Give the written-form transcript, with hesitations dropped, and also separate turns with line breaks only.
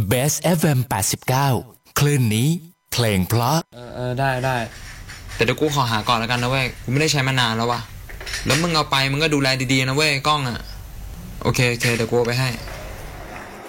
Best FM 89คลื่นนี้เพลงเพราะ
ได้แต่เดี๋ยวกูขอหาก่อนแล้วกันนะเว้ยกูไม่ได้ใช้มานานแล้วว่ะแล้วมึงเอาไปมึงก็ดูแลดีๆนะเว้ยกล้องอ่ะโอเคเดี๋ยวกูเอาไปให้